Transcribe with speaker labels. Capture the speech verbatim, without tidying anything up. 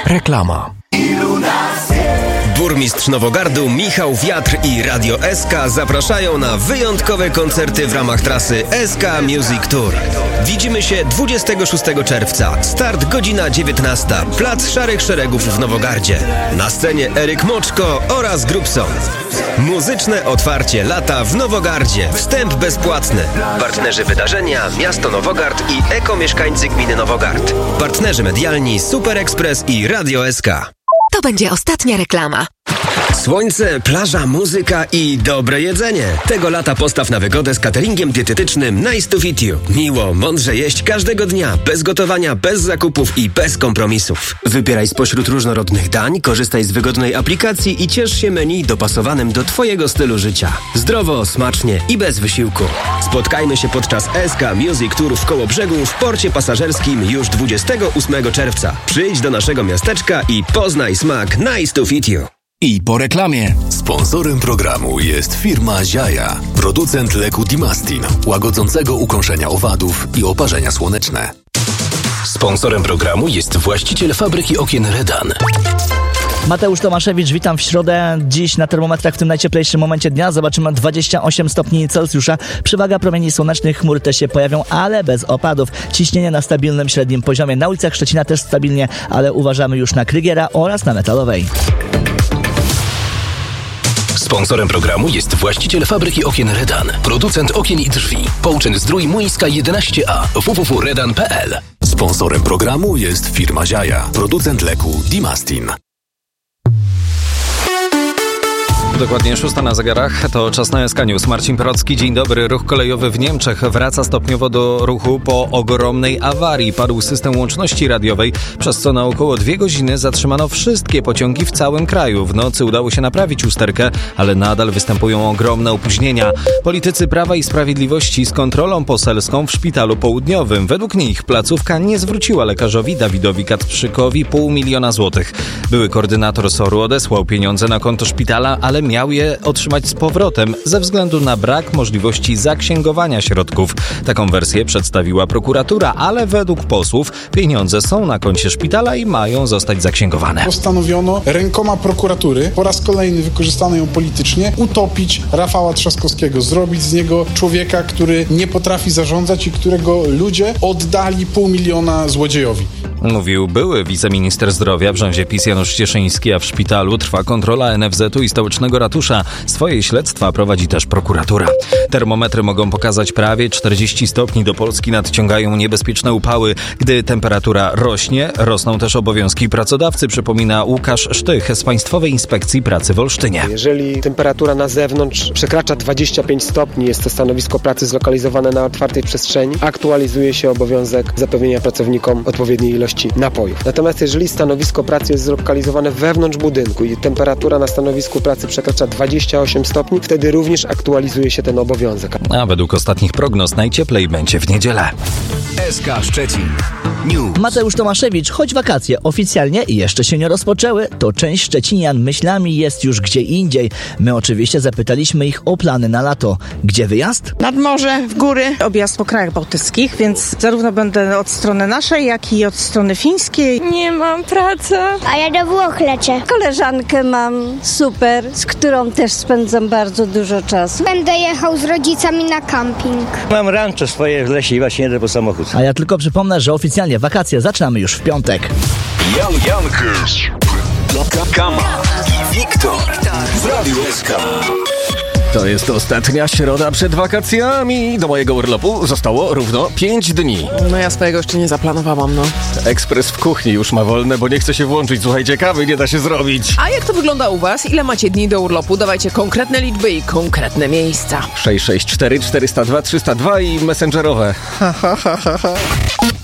Speaker 1: Reklama.
Speaker 2: Burmistrz Nowogardu Michał Wiatr i Radio S K zapraszają na wyjątkowe koncerty w ramach trasy S K Music Tour. Widzimy się dwudziestego szóstego czerwca. Start godzina dziewiętnasta. Plac Szarych Szeregów w Nowogardzie. Na scenie Eryk Moczko oraz Grubson. Muzyczne otwarcie lata w Nowogardzie. Wstęp bezpłatny. Partnerzy wydarzenia Miasto Nowogard i Eko-Mieszkańcy Gminy Nowogard. Partnerzy medialni Super Express i Radio S K.
Speaker 3: To będzie ostatnia reklama.
Speaker 2: Słońce, plaża, muzyka i dobre jedzenie. Tego lata postaw na wygodę z cateringiem dietetycznym Nice to Fit You. Miło, mądrze jeść każdego dnia, bez gotowania, bez zakupów i bez kompromisów. Wybieraj spośród różnorodnych dań, korzystaj z wygodnej aplikacji i ciesz się menu dopasowanym do Twojego stylu życia. Zdrowo, smacznie i bez wysiłku. Spotkajmy się podczas S K Music Tour w Kołobrzegu w porcie pasażerskim już dwudziestego ósmego czerwca. Przyjdź do naszego miasteczka i poznaj smak Nice to Fit You.
Speaker 1: I po reklamie.
Speaker 4: Sponsorem programu jest firma Ziaja, producent leku Dimastin, łagodzącego ukąszenia owadów i oparzenia słoneczne. Sponsorem programu jest właściciel fabryki okien Redan.
Speaker 5: Mateusz Tomaszewicz, witam w środę. Dziś na termometrach w tym najcieplejszym momencie dnia zobaczymy dwadzieścia osiem stopni Celsjusza. Przewaga promieni słonecznych, chmury też się pojawią, ale bez opadów. Ciśnienie na stabilnym średnim poziomie. Na ulicach Szczecina też stabilnie, ale uważamy już na Krygiera oraz na Metalowej.
Speaker 4: Sponsorem programu jest właściciel fabryki okien Redan, producent okien i drzwi. Połczyn Zdrój Młyńska jedenaście A, w w w kropka redan kropka p l. Sponsorem programu jest firma Ziaja, producent leku Dimastin.
Speaker 6: Dokładnie szósta na zegarach, to czas na S K News. Marcin Procki, dzień dobry. Ruch kolejowy w Niemczech wraca stopniowo do ruchu po ogromnej awarii. Padł system łączności radiowej, przez co na około dwie godziny zatrzymano wszystkie pociągi w całym kraju. W nocy udało się naprawić usterkę, ale nadal występują ogromne opóźnienia. Politycy Prawa i Sprawiedliwości z kontrolą poselską w Szpitalu Południowym. Według nich placówka nie zwróciła lekarzowi Dawidowi Kacprzykowi pół miliona złotych. Były koordynator S O R-u odesłał pieniądze na konto szpitala, ale miał je otrzymać z powrotem ze względu na brak możliwości zaksięgowania środków. Taką wersję przedstawiła prokuratura, ale według posłów pieniądze są na koncie szpitala i mają zostać zaksięgowane.
Speaker 7: Postanowiono rękoma prokuratury, po raz kolejny wykorzystano ją politycznie, utopić Rafała Trzaskowskiego, zrobić z niego człowieka, który nie potrafi zarządzać i którego ludzie oddali pół miliona złodziejowi.
Speaker 6: Mówił były wiceminister zdrowia w rządzie PiS Janusz Cieszyński, a w szpitalu trwa kontrola N F Z-u i stołecznego ratusza. Swoje śledztwa prowadzi też prokuratura. Termometry mogą pokazać prawie czterdzieści stopni. Do Polski nadciągają niebezpieczne upały. Gdy temperatura rośnie, rosną też obowiązki pracodawcy, przypomina Łukasz Sztych z Państwowej Inspekcji Pracy w Olsztynie.
Speaker 8: Jeżeli temperatura na zewnątrz przekracza dwadzieścia pięć stopni, jest to stanowisko pracy zlokalizowane na otwartej przestrzeni, aktualizuje się obowiązek zapewnienia pracownikom odpowiedniej ilości napojów. Natomiast jeżeli stanowisko pracy jest zlokalizowane wewnątrz budynku i temperatura na stanowisku pracy przekracza dwadzieścia osiem stopni, wtedy również aktualizuje się ten obowiązek.
Speaker 6: A według ostatnich prognoz najcieplej będzie w niedzielę.
Speaker 1: S K Szczecin News.
Speaker 5: Mateusz Tomaszewicz, choć wakacje oficjalnie jeszcze się nie rozpoczęły, to część szczecinian myślami jest już gdzie indziej. My oczywiście zapytaliśmy ich o plany na lato. Gdzie wyjazd?
Speaker 9: Nad morze, w góry, objazd po krajach bałtyckich, więc zarówno będę od strony naszej, jak i od strony fińskiej.
Speaker 10: Nie mam pracy.
Speaker 11: A ja do Włoch lecę.
Speaker 10: Koleżankę mam super, z którą też spędzam bardzo dużo czasu.
Speaker 11: Będę jechał z rodzicami na camping.
Speaker 12: Mam rancho swoje w lesie i właśnie jedę po samochód.
Speaker 5: A ja tylko przypomnę, że oficjalnie wakacje zaczynamy już w piątek.
Speaker 4: Jan Jankus, Kama i Wiktor w Radiu S K.
Speaker 1: To jest ostatnia środa przed wakacjami. Do mojego urlopu zostało równo pięć dni.
Speaker 13: No ja swojego jeszcze nie zaplanowałam, no.
Speaker 1: Ekspres w kuchni już ma wolne, bo nie chce się włączyć. Słuchajcie, kawy nie da się zrobić.
Speaker 13: A jak to wygląda u was? Ile macie dni do urlopu? Dawajcie konkretne liczby i konkretne miejsca.
Speaker 1: sześć sześć cztery cztery zero dwa trzysta dwa i messengerowe. Ha, ha, ha, ha.